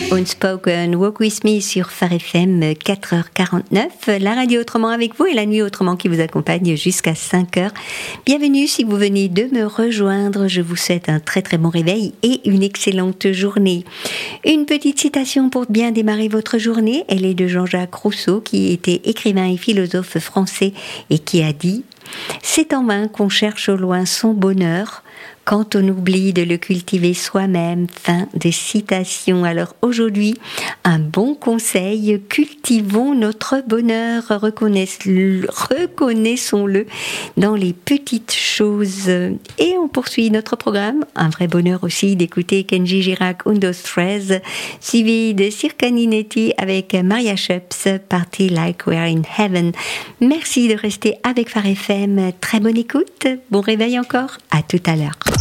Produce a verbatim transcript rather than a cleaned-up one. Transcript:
Unspoken, Walk With Me sur Phare F M, quatre heures quarante-neuf. La radio autrement avec vous et la nuit autrement qui vous accompagne jusqu'à cinq heures. Bienvenue si vous venez de me rejoindre. Je vous souhaite un très très bon réveil et une excellente journée. Une petite citation pour bien démarrer votre journée. Elle est de Jean-Jacques Rousseau, qui était écrivain et philosophe français et qui a dit « C'est en vain qu'on cherche au loin son bonheur ». Quand on oublie de le cultiver soi-même. Fin de citation. Alors aujourd'hui, un bon conseil, cultivons notre bonheur, reconnaissons-le dans les petites choses. Et on poursuit notre programme, un vrai bonheur aussi d'écouter Kenji Girac, Undo Stress, suivi de Circa Ninetti avec Maria Schöps, Party Like We're in Heaven. Merci de rester avec Phare F M, très bonne écoute, bon réveil encore, à tout à l'heure.